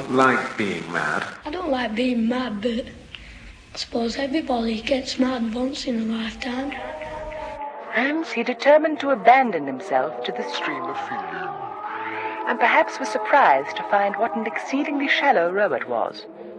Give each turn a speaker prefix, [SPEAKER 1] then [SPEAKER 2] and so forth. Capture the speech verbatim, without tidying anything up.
[SPEAKER 1] don't like being mad.
[SPEAKER 2] I don't like being mad, but I suppose everybody gets mad once in a lifetime.
[SPEAKER 3] Hence he determined to abandon himself to the stream of feeling, and perhaps was surprised to find what an exceedingly shallow row it was.